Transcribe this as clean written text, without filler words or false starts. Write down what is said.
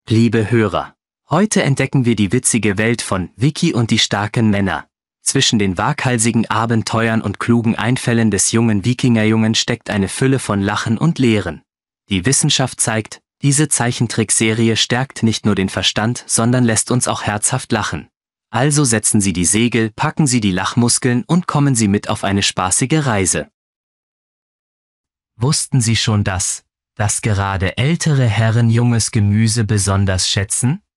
Liebe Hörer, heute entdecken wir die witzige Welt von Vicky und die starken Männer. Zwischen den waghalsigen Abenteuern und klugen Einfällen des jungen Wikingerjungen steckt eine Fülle von Lachen und Lehren. Die Wissenschaft zeigt, diese Zeichentrickserie stärkt nicht nur den Verstand, sondern lässt uns auch herzhaft lachen. Also setzen Sie die Segel, packen Sie die Lachmuskeln und kommen Sie mit auf eine spaßige Reise. Wussten Sie schon, dass gerade ältere Herren junges Gemüse besonders schätzen?